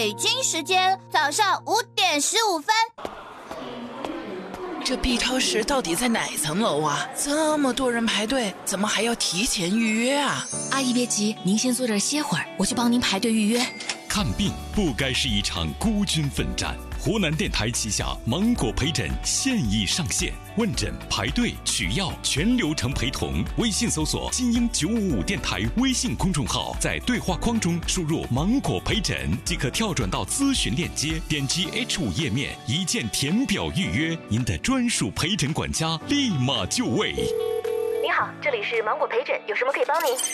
北京时间早上5点15分。 这 B 超市到底在哪层楼啊？这么多人排队，怎么还要提前预约啊？ 阿姨别急，您先坐这儿歇会儿，我去帮您排队预约。 看病不该是一场孤军奋战。湖南电台旗下芒果陪诊现已上线，问诊、排队、取药全流程陪同。微信搜索金鹰955电台微信公众号，在对话框中输入芒果陪诊即可跳转到咨询链接，点击 H5 页面一键填表预约，您的专属陪诊管家立马就位。 你好，这里是芒果陪诊，有什么可以帮您？